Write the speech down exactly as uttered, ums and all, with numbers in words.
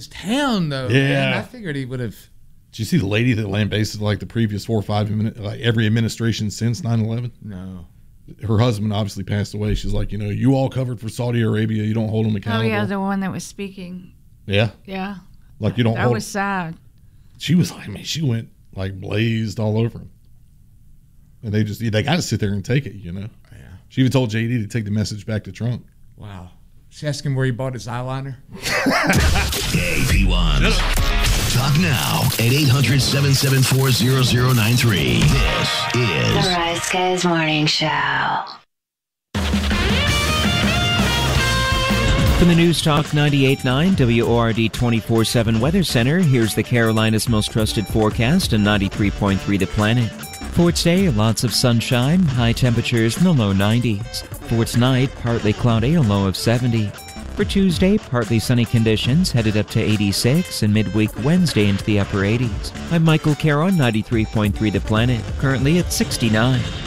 his town, though. Yeah. Man. I figured he would have. Did you see the lady that lambasted like the previous four or five minutes, like every administration since nine eleven? No. Her husband obviously passed away. She's like, you know, you all covered for Saudi Arabia. You don't hold them Oh, accountable. yeah, the one that was speaking. Yeah. Yeah. Like you don't That hold. was sad. She was like, man, she went like blazed all over him. And they just, they got to sit there and take it, you know? Yeah. She even told J D to take the message back to Trump. Wow. She asked him where he bought his eyeliner. Hey, P one. Talk now at eight hundred, seven seven four, zero zero nine three. This is The Rise Guys Morning Show. From the News Talk ninety-eight point nine W O R D twenty-four seven Weather Center, here's the Carolinas' most trusted forecast and ninety-three point three The Planet. For today, lots of sunshine, high temperatures in the low nineties. For tonight, partly cloudy, a low of seventy. For Tuesday, partly sunny conditions, headed up to eighty-six, and midweek Wednesday into the upper eighties. I'm Michael Caro, ninety-three point three The Planet, currently at sixty-nine.